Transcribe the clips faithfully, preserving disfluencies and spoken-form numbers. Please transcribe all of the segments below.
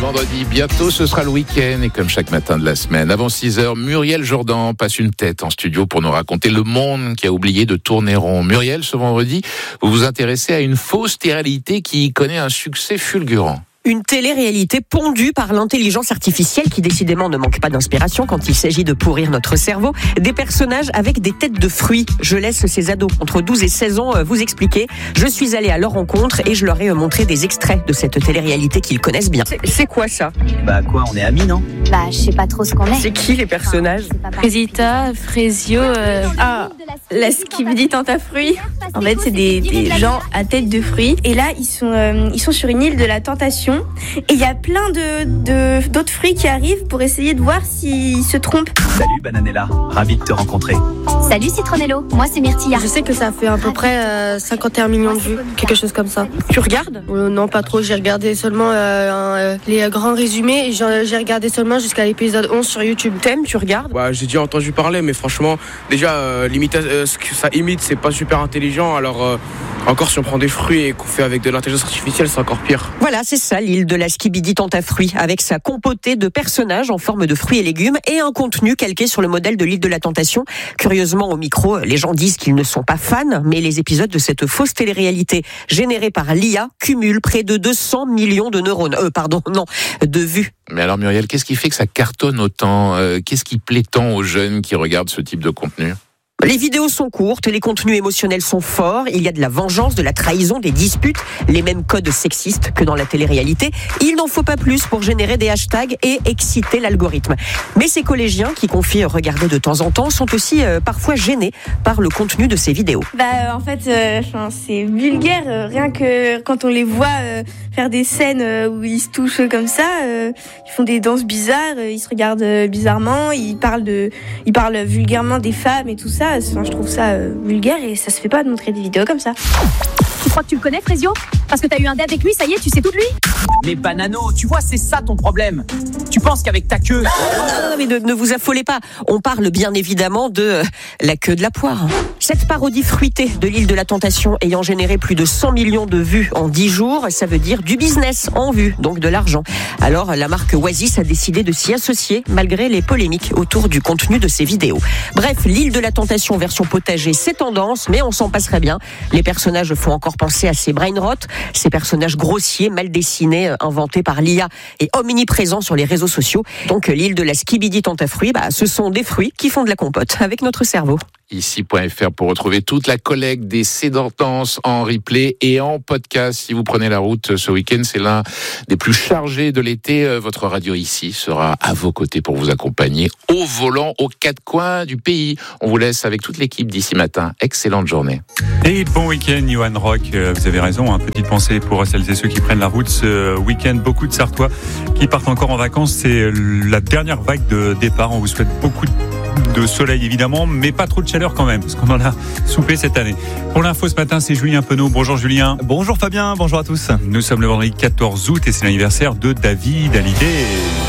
vendredi, bientôt ce sera le week-end et comme chaque matin de la semaine, avant six heures, Muriel Jourdan passe une tête en studio pour nous raconter le monde qui a oublié de tourner rond. Muriel, ce vendredi, vous vous intéressez à une fausse télé-réalité qui connaît un succès fulgurant. Une télé-réalité pondue par l'intelligence artificielle qui décidément ne manque pas d'inspiration quand il s'agit de pourrir notre cerveau. Des personnages avec des têtes de fruits. Je laisse ces ados entre douze et seize ans vous expliquer. Je suis allée à leur rencontre et je leur ai montré des extraits de cette télé-réalité qu'ils connaissent bien. C'est, c'est quoi ça ? Bah quoi, on est amis, non ? Bah je sais pas trop ce qu'on est. C'est qui les personnages ? Rosita, Frésio, euh... ah, la Skibidi Tante à fruits. En fait, c'est des, des gens à tête de fruits. Et là, ils sont, euh, ils sont sur une île de la tentation. Et il y a plein de, de, d'autres fruits qui arrivent pour essayer de voir s'ils se trompent. Salut Bananella, ravi de te rencontrer. Salut Citronello, moi c'est Myrtilla. Je sais que ça fait à peu près euh, cinquante et un millions de vues, quelque chose comme ça. Tu regardes ? euh, Non, pas trop. J'ai regardé seulement euh, euh, les grands résumés et j'ai, j'ai regardé seulement jusqu'à l'épisode onze sur YouTube. T'aimes, tu regardes ? Bah, j'ai déjà entendu parler, mais franchement, déjà, euh, l'imita- euh, ce que ça imite, c'est pas super intelligent. Alors, euh, encore si on prend des fruits et qu'on fait avec de l'intelligence artificielle, c'est encore pire. Voilà, c'est ça, l'île de la Skibidi Tante à fruits, avec sa compotée de personnages en forme de fruits et légumes et un contenu calqué sur le modèle de l'île de la Tentation. Curieusement, au micro, les gens disent qu'ils ne sont pas fans, mais les épisodes de cette fausse télé-réalité générée par l'I A cumulent près de deux cents millions de neurones, euh, pardon, non, de vues. Mais alors Muriel, qu'est-ce qui fait que ça cartonne autant ? euh, Qu'est-ce qui plaît tant aux jeunes qui regardent ce type de contenu ? Les vidéos sont courtes, les contenus émotionnels sont forts, il y a de la vengeance, de la trahison, des disputes, les mêmes codes sexistes que dans la télé-réalité. Il n'en faut pas plus pour générer des hashtags et exciter l'algorithme. Mais ces collégiens qui confient regarder de temps en temps sont aussi euh, parfois gênés par le contenu de ces vidéos. Bah euh, en fait, euh, c'est vulgaire, euh, rien que quand on les voit euh, faire des scènes euh, où ils se touchent comme ça, euh, ils font des danses bizarres, euh, ils se regardent euh, bizarrement, ils parlent de, ils parlent vulgairement des femmes et tout ça. Enfin, je trouve ça euh, vulgaire et ça se fait pas de montrer des vidéos comme ça. Tu crois que tu le connais, Frésio ? Parce que t'as eu un date avec lui, ça y est, tu sais tout de lui ? Mais Banano, tu vois, c'est ça ton problème. Tu penses qu'avec ta queue... Non, non, mais ne, ne vous affolez pas. On parle bien évidemment de euh, la queue de la poire. Cette parodie fruitée de l'île de la Tentation ayant généré plus de cent millions de vues en dix jours, ça veut dire du business en vue, donc de l'argent. Alors, la marque Oasis a décidé de s'y associer malgré les polémiques autour du contenu de ces vidéos. Bref, l'île de la Tentation version potager, c'est tendance, mais on s'en passerait bien. Les personnages font encore penser à ces brain rot, ces personnages grossiers, mal dessinés, inventés par l'I A et omniprésents sur les réseaux sociaux. Donc l'île de la Skibidi Tante à fruits, bah, ce sont des fruits qui font de la compote avec notre cerveau. Ici point F R pour retrouver toute la collecte des Sédantenses en replay et en podcast. Si vous prenez la route ce week-end, c'est l'un des plus chargés de l'été. Votre radio ici sera à vos côtés pour vous accompagner au volant aux quatre coins du pays. On vous laisse avec toute l'équipe d'ici matin. Excellente journée. Et bon week-end, Johan Rock. Vous avez raison, hein, petite pensée pour celles et ceux qui prennent la route ce week-end. Beaucoup de Sartois qui partent encore en vacances. C'est la dernière vague de départ. On vous souhaite beaucoup de soleil évidemment, mais pas trop de chaleur quand même, parce qu'on en a soupé cette année. Pour l'info ce matin, c'est Julien Penaud. Bonjour Julien. Bonjour Fabien, bonjour à tous. Nous sommes le vendredi quatorze août et c'est l'anniversaire de David Hallyday.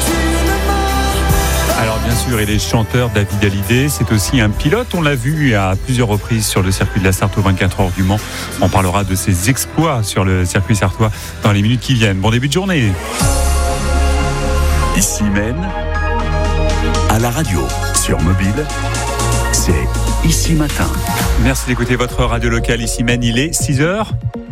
Alors bien sûr, il est chanteur. David Hallyday, c'est aussi un pilote. On l'a vu à plusieurs reprises sur le circuit de la Sarthe aux vingt-quatre heures du Mans. On parlera de ses exploits sur le circuit sartois dans les minutes qui viennent. Bon début de journée. Ici même, à la radio, sur mobile, c'est Ici Matin. Merci d'écouter votre radio locale Ici Maine. Il est six heures.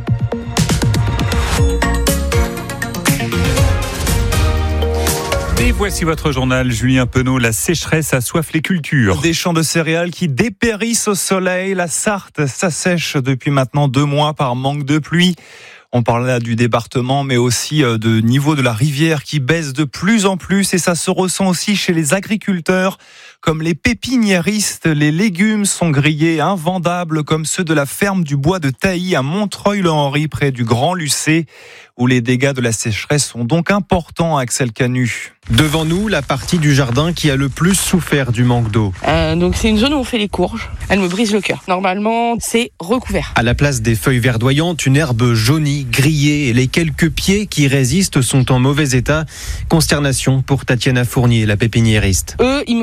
Et voici votre journal, Julien Penaud. La sécheresse assoiffe les cultures. Des champs de céréales qui dépérissent au soleil. La Sarthe s'assèche depuis maintenant deux mois par manque de pluie. On parle là du département, mais aussi de niveau de la rivière qui baisse de plus en plus. Et ça se ressent aussi chez les agriculteurs. Comme les pépiniéristes, les légumes sont grillés, invendables, comme ceux de la ferme du Bois de Tailly à Montreuil-le-Henri, près du Grand Lucé, où les dégâts de la sécheresse sont donc importants, Axel Canu. Devant nous, la partie du jardin qui a le plus souffert du manque d'eau. Euh, donc c'est une zone où on fait les courges. Elle me brise le cœur. Normalement, c'est recouvert. À la place des feuilles verdoyantes, une herbe jaunie, grillée, et les quelques pieds qui résistent sont en mauvais état. Consternation pour Tatiana Fournier, la pépiniériste. Eux, ils me font un franc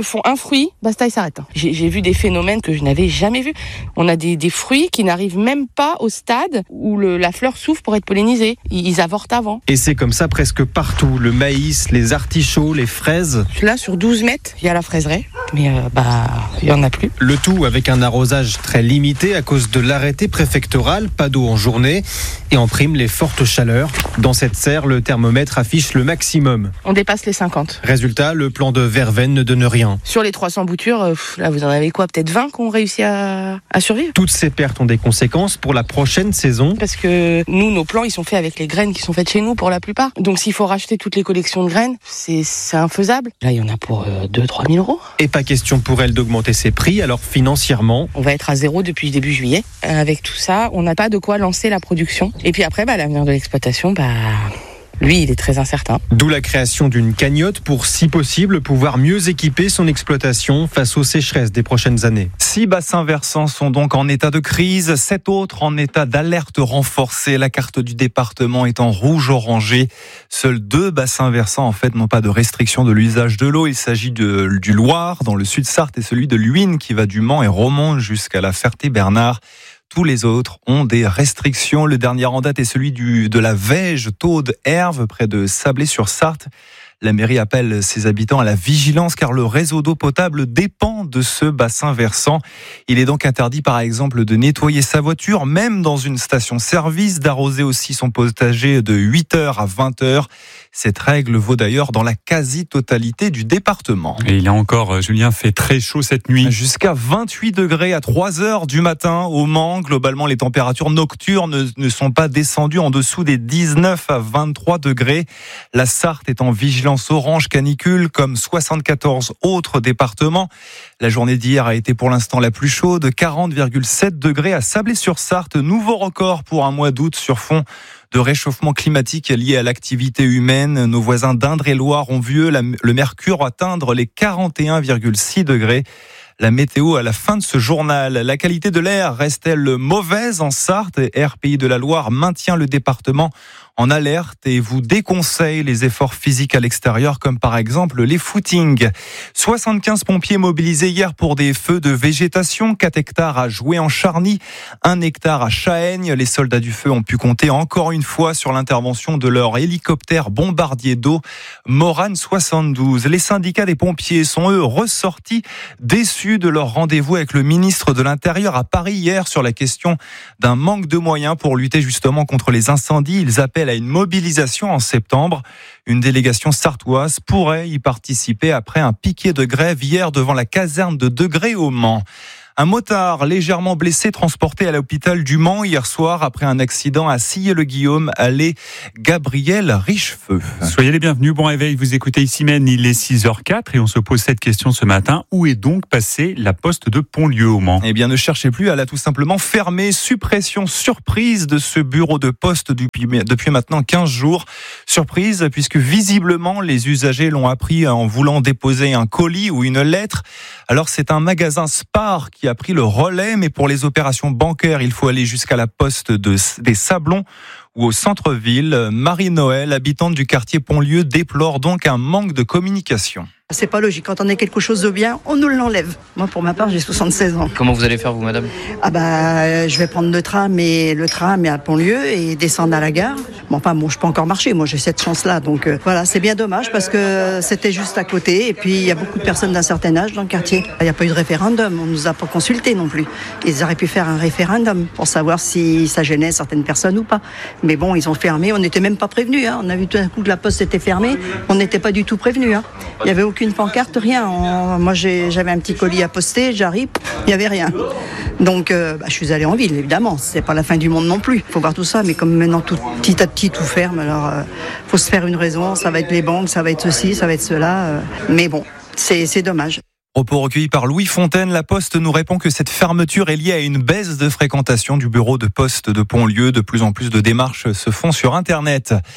fruits, basta, il s'arrête. J'ai, j'ai vu des phénomènes que je n'avais jamais vus. On a des, des fruits qui n'arrivent même pas au stade où le, la fleur s'ouvre pour être pollinisée. Ils, ils avortent avant. Et c'est comme ça presque partout. Le maïs, les artichauts, les fraises. Là, sur douze mètres, il y a la fraiseraie. Mais euh, bah, il n'y en a plus. Le tout avec un arrosage très limité à cause de l'arrêté préfectoral. Pas d'eau en journée. Et en prime, les fortes chaleurs. Dans cette serre, le thermomètre affiche le maximum. On dépasse les cinquante. Résultat, le plan de verveine ne donne rien. Sur les trois cents boutures, euh, là, vous en avez quoi? Peut-être vingt qui ont réussi à, à survivre. Toutes ces pertes ont des conséquences pour la prochaine saison. Parce que nous, nos plants, ils sont faits avec les graines qui sont faites chez nous pour la plupart. Donc s'il faut racheter toutes les collections de graines, c'est, c'est infaisable. Là, il y en a pour euh, deux à trois mille euros. Et pas question pour elle d'augmenter ses prix, alors financièrement... On va être à zéro depuis début juillet. Avec tout ça, on n'a pas de quoi lancer la production. Et puis après, bah, l'avenir de l'exploitation, bah... lui, il est très incertain. D'où la création d'une cagnotte pour, si possible, pouvoir mieux équiper son exploitation face aux sécheresses des prochaines années. Six bassins versants sont donc en état de crise, sept autres en état d'alerte renforcée. La carte du département est en rouge-orangé. Seuls deux bassins versants, en fait, n'ont pas de restriction de l'usage de l'eau. Il s'agit de, du Loir, dans le sud-Sarthe, et celui de l'Huisne, qui va du Mans et remonte jusqu'à la Ferté-Bernard. Tous les autres ont des restrictions. Le dernier en date est celui du, de la Vège, Taude, Herve, près de Sablé-sur-Sarthe. La mairie appelle ses habitants à la vigilance car le réseau d'eau potable dépend de ce bassin versant. Il est donc interdit par exemple de nettoyer sa voiture, même dans une station-service, d'arroser aussi son potager de huit heures à vingt heures. Cette règle vaut d'ailleurs dans la quasi-totalité du département. Et il a encore, Julien, fait très chaud cette nuit. Jusqu'à vingt-huit degrés à trois heures du matin au Mans. Globalement, les températures nocturnes ne, ne sont pas descendues en dessous des dix-neuf à vingt-trois degrés. La Sarthe est en vigilance orange canicule comme soixante-quatorze autres départements. La journée d'hier a été pour l'instant la plus chaude, quarante virgule sept degrés à Sablé-sur-Sarthe. Nouveau record pour un mois d'août sur fond de réchauffement climatique lié à l'activité humaine. Nos voisins d'Indre-et-Loire ont vu la, le mercure atteindre les quarante et un virgule six degrés. La météo à la fin de ce journal. La qualité de l'air reste-t-elle mauvaise en Sarthe? R P I de la Loire maintient le département en alerte et vous déconseille les efforts physiques à l'extérieur, comme par exemple les footings. soixante-quinze pompiers mobilisés hier pour des feux de végétation, quatre hectares à Joué-en-Charny, un hectare à Chaëgne. Les soldats du feu ont pu compter encore une fois sur l'intervention de leur hélicoptère bombardier d'eau Morane soixante-douze. Les syndicats des pompiers sont eux ressortis déçus de leur rendez-vous avec le ministre de l'Intérieur à Paris hier sur la question d'un manque de moyens pour lutter justement contre les incendies. Ils appellent à une mobilisation en septembre. Une délégation sartoise pourrait y participer après un piquet de grève hier devant la caserne de Degré au Mans. Un motard légèrement blessé transporté à l'hôpital du Mans hier soir après un accident à Sillé-le-Guillaume, allée Gabriel Richefeu. Soyez les bienvenus, bon réveil, vous écoutez ici même, il est six heures quatre et on se pose cette question ce matin. Où est donc passée la poste de Pontlieu au Mans? Eh bien, ne cherchez plus, elle a tout simplement fermé. Suppression surprise de ce bureau de poste depuis, depuis maintenant quinze jours. Surprise puisque visiblement les usagers l'ont appris en voulant déposer un colis ou une lettre. Alors c'est un magasin Spar qui a pris le relais, mais pour les opérations bancaires, il faut aller jusqu'à la poste de, des Sablons ou au centre-ville. Marie-Noël, habitante du quartier Pontlieu, déplore donc un manque de communication. C'est pas logique. Quand on a quelque chose de bien, on nous l'enlève. Moi, pour ma part, j'ai soixante-seize ans. Comment vous allez faire, vous, madame? Ah bah, je vais prendre le tram et le tram est à Pontlieu et descendre à la gare. Bon, enfin, bon, je peux encore marcher. Moi, j'ai cette chance-là. Donc, euh, voilà, c'est bien dommage parce que c'était juste à côté. Et puis, il y a beaucoup de personnes d'un certain âge dans le quartier. Il n'y a pas eu de référendum. On nous a pas consulté non plus. Ils auraient pu faire un référendum pour savoir si ça gênait certaines personnes ou pas. Mais bon, ils ont fermé. On n'était même pas prévenus. Hein. On a vu tout d'un coup que la poste était fermée. On n'était pas du tout prévenus. Hein. Il n'y avait aucune une pancarte, rien. On, moi, j'ai, j'avais un petit colis à poster, j'arrive, il n'y avait rien. Donc, euh, bah, je suis allée en ville, évidemment. C'est pas la fin du monde non plus. Il faut voir tout ça, mais comme maintenant, tout, petit à petit, tout ferme, alors il euh, faut se faire une raison. Ça va être les banques, ça va être ceci, ça va être cela. Euh, mais bon, c'est, c'est dommage. Propos recueillis par Louis Fontaine, la Poste nous répond que cette fermeture est liée à une baisse de fréquentation du bureau de poste de Pontlieu. De plus en plus de démarches se font sur Internet.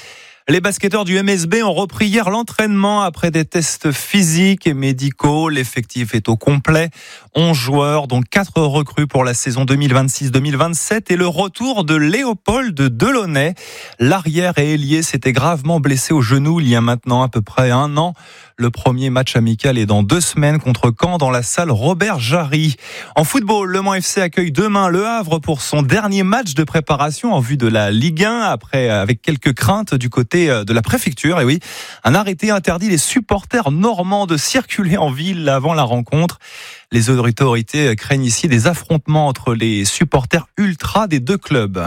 Les basketteurs du M S B ont repris hier l'entraînement après des tests physiques et médicaux. L'effectif est au complet. onze joueurs, dont quatre recrues pour la saison deux mille vingt-six deux mille vingt-sept et le retour de Léopold Delaunay. L'arrière et ailier s'était gravement blessé au genou il y a maintenant à peu près un an. Le premier match amical est dans deux semaines contre Caen dans la salle Robert Jarry. En football, Le Mans F C accueille demain Le Havre pour son dernier match de préparation en vue de la Ligue un, après avec quelques craintes du côté de la préfecture. Et oui, un arrêté interdit les supporters normands de circuler en ville avant la rencontre. Les autorités craignent ici des affrontements entre les supporters ultras des deux clubs.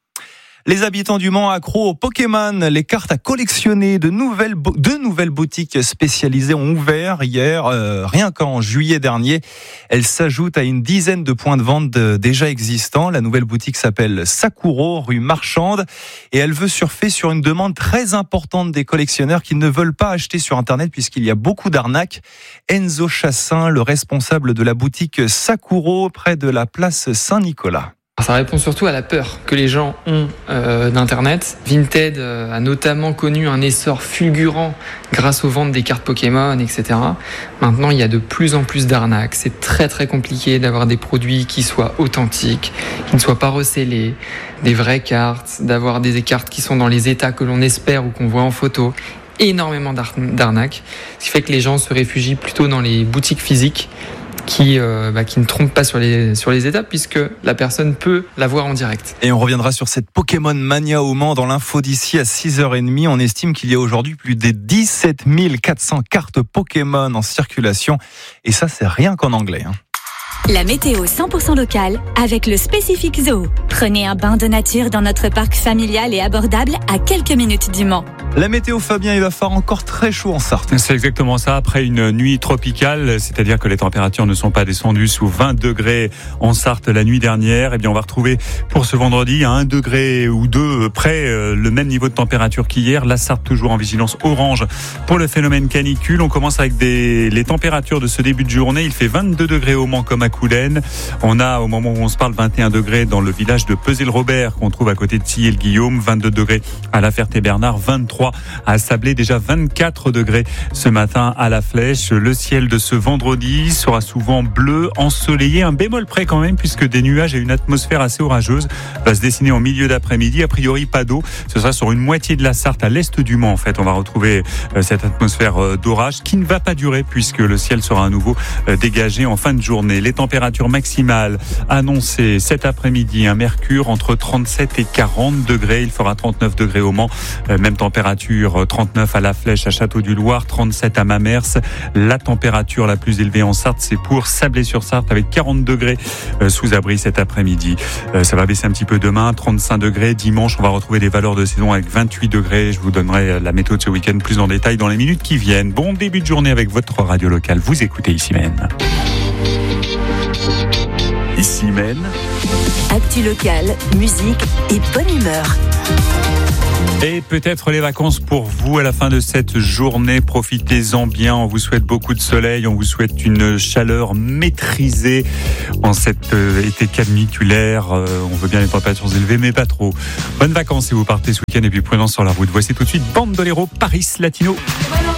Les habitants du Mans accros au Pokémon, les cartes à collectionner, de nouvelles, deux nouvelles boutiques spécialisées ont ouvert hier, euh, rien qu'en juillet dernier. Elles s'ajoutent à une dizaine de points de vente de, déjà existants. La nouvelle boutique s'appelle Sakuro, rue Marchande, et elle veut surfer sur une demande très importante des collectionneurs qui ne veulent pas acheter sur Internet puisqu'il y a beaucoup d'arnaques. Enzo Chassin, le responsable de la boutique Sakuro près de la place Saint-Nicolas. Ça répond surtout à la peur que les gens ont euh, d'Internet. Vinted euh, a notamment connu un essor fulgurant grâce aux ventes des cartes Pokémon, et cetera. Maintenant, il y a de plus en plus d'arnaques. C'est très très compliqué d'avoir des produits qui soient authentiques, qui ne soient pas recélés, des vraies cartes, d'avoir des cartes qui sont dans les états que l'on espère ou qu'on voit en photo. Énormément d'arnaques, ce qui fait que les gens se réfugient plutôt dans les boutiques physiques qui, euh, bah, qui ne trompe pas sur les, sur les étapes puisque la personne peut la voir en direct. Et on reviendra sur cette Pokémon Mania au Mans dans l'info d'ici à six heures trente. On estime qu'il y a aujourd'hui plus de dix-sept mille quatre cents cartes Pokémon en circulation. Et ça, c'est rien qu'en anglais, hein. La météo cent pour cent locale avec le Spécifique Zoo. Prenez un bain de nature dans notre parc familial et abordable à quelques minutes du Mans. La météo, Fabien, il va faire encore très chaud en Sarthe. C'est exactement ça. Après une nuit tropicale, c'est-à-dire que les températures ne sont pas descendues sous vingt degrés en Sarthe la nuit dernière, eh bien, on va retrouver pour ce vendredi à un degré ou deux près le même niveau de température qu'hier. La Sarthe toujours en vigilance orange pour le phénomène canicule. On commence avec des, les températures de ce début de journée. Il fait vingt-deux degrés au Mans comme à Coulennes. On a, au moment où on se parle, vingt et un degrés dans le village de Pesé-le-Robert qu'on trouve à côté de Tillé-le-Guillaume, vingt-deux degrés à La Ferté-Bernard, vingt-trois à Sablé, déjà vingt-quatre degrés ce matin à La Flèche. Le ciel de ce vendredi sera souvent bleu, ensoleillé, un bémol près quand même puisque des nuages et une atmosphère assez orageuse va se dessiner en milieu d'après-midi. A priori pas d'eau, ce sera sur une moitié de la Sarthe à l'est du Mans en fait. On va retrouver cette atmosphère d'orage qui ne va pas durer puisque le ciel sera à nouveau dégagé en fin de journée. Les températures maximales annoncées cet après-midi, un mercure entre trente-sept et quarante degrés. Il fera trente-neuf degrés au Mans, même température trente-neuf à La Flèche, à Château-du-Loir, trente-sept à Mamers. La température la plus élevée en Sarthe, c'est pour Sablé-sur-Sarthe avec quarante degrés sous abri cet après-midi. Ça va baisser un petit peu demain, trente-cinq degrés. Dimanche, on va retrouver des valeurs de saison avec vingt-huit degrés. Je vous donnerai la météo de ce week-end plus en détail dans les minutes qui viennent. Bon début de journée avec votre radio locale. Vous écoutez Ici Même. Ici Même. Actu locale, musique et bonne humeur. Et peut-être les vacances pour vous à la fin de cette journée. Profitez-en bien. On vous souhaite beaucoup de soleil. On vous souhaite une chaleur maîtrisée en cet été caniculaire. On veut bien les températures élevées, mais pas trop. Bonnes vacances si vous partez ce week-end et puis prudence sur la route. Voici tout de suite Bandolero Paris Latino.